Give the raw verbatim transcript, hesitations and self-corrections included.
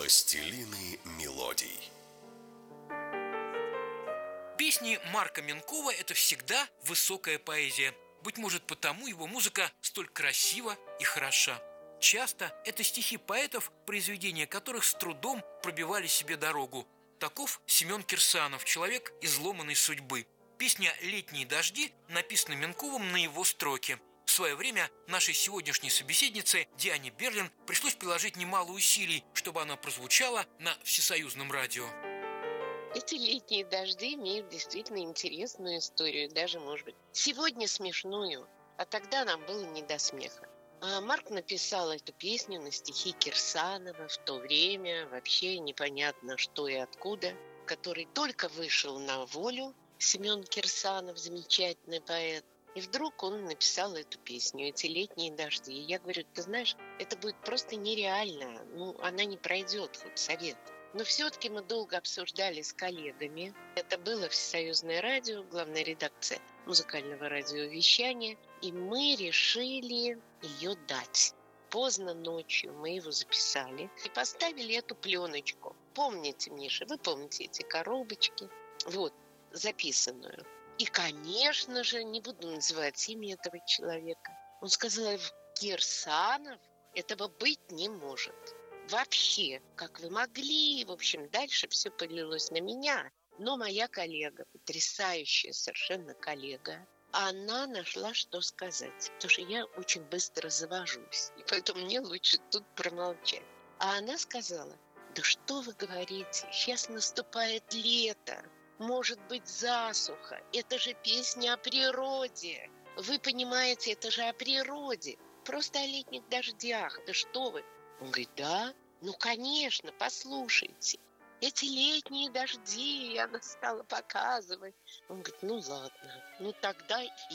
Властелины мелодий. Песни Марка Менкова – это всегда высокая поэзия. Быть может, потому его музыка столь красива и хороша. Часто это стихи поэтов, произведения которых с трудом пробивали себе дорогу. Таков Семен Кирсанов, человек изломанной судьбы. Песня «Летние дожди» написана Менковым на его строки. В свое время нашей сегодняшней собеседнице Диане Берлин пришлось приложить немало усилий, чтобы она прозвучала на всесоюзном радио. Эти летние дожди имеют действительно интересную историю, даже, может быть, сегодня смешную, а тогда нам было не до смеха. А Марк написал эту песню на стихи Кирсанова в то время, вообще непонятно что и откуда, который только вышел на волю, Семен Кирсанов, замечательный поэт. И вдруг он написал эту песню, эти летние дожди. И я говорю, ты знаешь, это будет просто нереально. Ну, она не пройдет, хоть совет. Но все-таки мы долго обсуждали с коллегами. Это было Всесоюзное радио, главная редакция музыкального радиовещания. И мы решили ее дать. Поздно ночью мы его записали и поставили эту пленочку. Помните, Миша, вы помните эти коробочки? Вот, записанную. И, конечно же, не буду называть имя этого человека. Он сказал, Кирсанов, этого быть не может. Вообще, как вы могли, в общем, дальше все полилось на меня. Но моя коллега, потрясающая совершенно коллега, она нашла, что сказать. Потому что я очень быстро завожусь, и поэтому мне лучше тут промолчать. А она сказала, да что вы говорите, сейчас наступает лето. Может быть, засуха. Это же песня о природе. Вы понимаете, это же о природе. Просто о летних дождях. Да что вы? Он говорит, да, ну, конечно, послушайте. Эти летние дожди, и она стала показывать. Он говорит, ну, ладно, ну, тогда